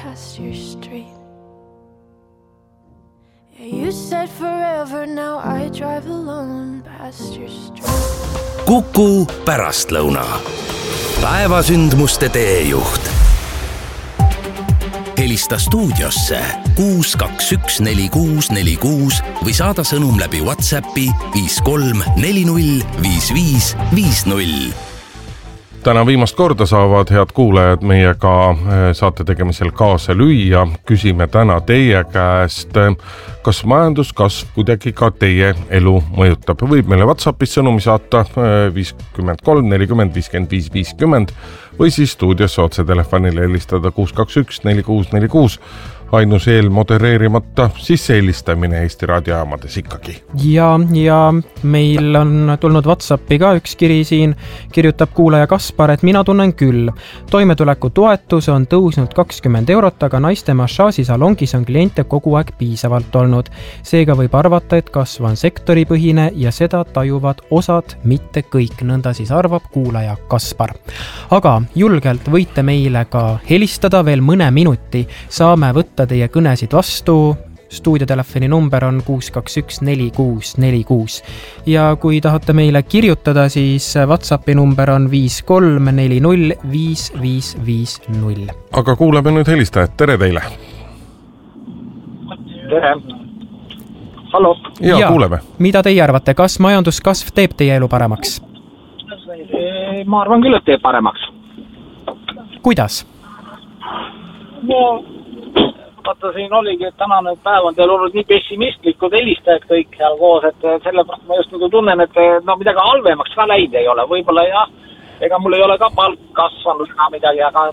past your street. Yeah, you said forever, now I drive alone past your street. Kuku pärastlõuna. Päevasündmuste teejuht. Helista stuudiosse 6214646 või saada sõnum läbi WhatsAppi 53405550. Täna viimast korda saavad head kuulajad meiega saate tegemisel kaasa lüüa. Küsime täna teie käest, kas majanduskasv kuidagi ka teie elu mõjutab. Võib meile WhatsAppis sõnumi saata 53 40 55 50 või siis stuudiosse otse telefonile helistada 621 4646. Ainus eelmodereerimata sisse helistamine Eesti raadiojaamades ikkagi. Ja meil on tulnud WhatsAppi ka üks kiri siin, kirjutab kuulaja Kaspar, et mina tunnen küll. Toimetuleku toetus on tõusnud 20 €, aga naiste massaažisalongis on kliente kogu aeg piisavalt olnud. Seega võib arvata, et kasv on sektoripõhine ja seda tajuvad osad, mitte kõik, nõnda siis arvab kuulaja Kaspar. Aga julgelt võite meile ka helistada veel mõne minuti, saame võtta teie kõnesid vastu. Stuudiotelefoni number on 6214646 ja kui tahate meile kirjutada, siis WhatsAppi number on 53405550. Aga kuuleme nüüd helistajat. Tere teile! Tere! Hallo! Ja, kuuleme. Mida teie arvate, kas majanduskasv teeb teie elu paremaks? Ma arvan küll, et teeb paremaks. Kuidas? No, vaata siin oligi, et tänane päev on teil olnud nii pessimistlikud helistajad kõik seal koos, et sellepärast ma just nagu tunnen, et no midagi halvemaks ka läinud ei ole. Võib-olla jah, ega mul ei ole ka palk kasvanud ka midagi, aga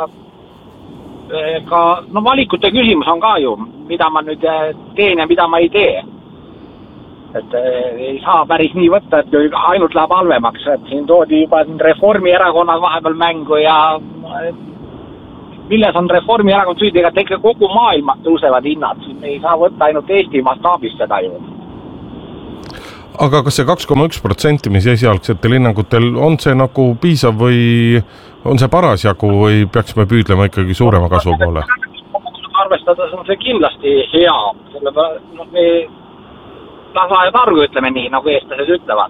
no valikute küsimus on ka ju, mida ma nüüd teen ja mida ma ei tee. Et ei saa päris nii võtta, et ainult läheb halvemaks, et siin toodi juba Reformierakonnad vahepeal mängu ja milles on Reformierakond süüdi, ega tegelikult kogu maailma tõusevad hinnad, siin ei saa võtta ainult Eesti mastaabist seda ju. Aga kas see 2,1%, mis esialgsetel hinnangutel, on see nagu piisav või on see parasjagu või peaksime püüdlema ikkagi suurema kasvu poole? Arvestades on see kindlasti hea, sellepärast me lasajad argu, ütleme nii, nagu eestlased ütlevad.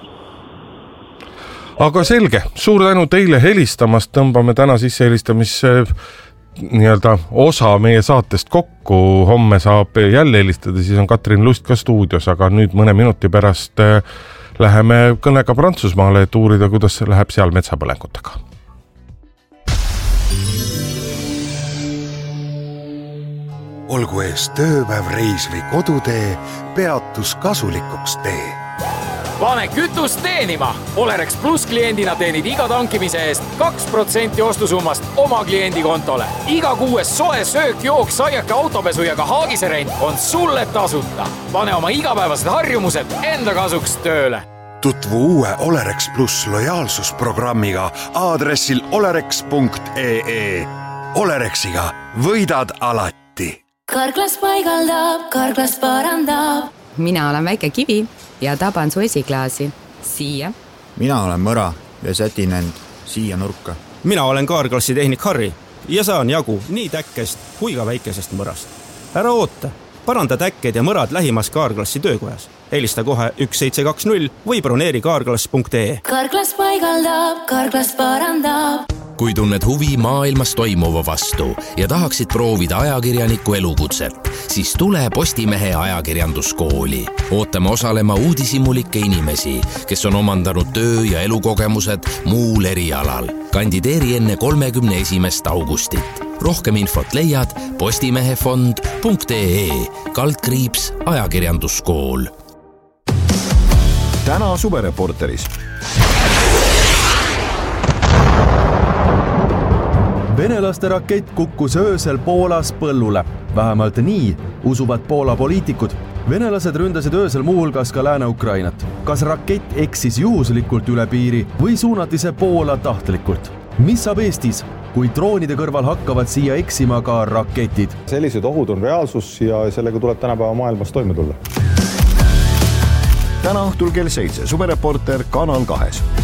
Aga selge, suur tänu teile helistamast, tõmbame täna sisse helistamisse nii-öelda osa meie saatest kokku, homme saab jälle helistada, siis on Katrin Lust ka stuudios, aga nüüd mõne minuti pärast läheme kõnega Prantsusmaale, et uurida, kuidas läheb seal metsapõlengutega. Olgu ees tööpäev, reis või kodutee, peatus kasulikuks tee. Pane kütust teenima! Olerex Plus kliendina teenid iga tankimise eest 2% ostusummast oma kliendi kontole. Iga kuues soe söök, jook, saiake, autopesu ja ka haagiserent on sulle tasuta. Pane oma igapäevased harjumused enda kasuks tööle. Tutvu uue Olerex Plus lojaalsusprogrammiga aadressil olerex.ee. Olerexiga võidad alati. Karklas paigaldab, karklas parandab. Mina olen väike kivi ja taban su esiklaasi. Siia. Mina olen mõra ja sätin end siia nurka. Mina olen kaarklassi tehnik Harri ja saan jagu nii täkkest kui ka väikesest mõrast. Ära oota, paranda täkked ja mõrad lähimas kaarklassi töökojas. Helista kohe 1720 või broneeri kaarklass.ee. Karklas paigaldab, karklas parandab. Kui tunned huvi maailmas toimuva vastu ja tahaksid proovida ajakirjaniku elukutset, siis tule Postimehe ajakirjanduskooli. Ootame osalema uudishimulikke inimesi, kes on omandanud töö- ja elukogemused muul erialal. Kandideeri enne 31. augustit. Rohkem infot leiad postimehefond.ee/ajakirjanduskool. Täna Suvereporteris. Venelaste rakett kukkus öösel Poolas põllule. Vähemalt nii usuvad Poola poliitikud. Venelased ründasid öösel muuhulgas ka Lääne-Ukrainat. Kas rakett eksis juhuslikult üle piiri või suunati see Poola tahtlikult? Mis saab Eestis, kui droonide kõrval hakkavad siia eksima ka raketid? Sellised ohud on reaalsus ja sellega tuleb tänapäeva maailmas toime tulla. Täna õhtul kell 7 Suvereporter Kanal 2.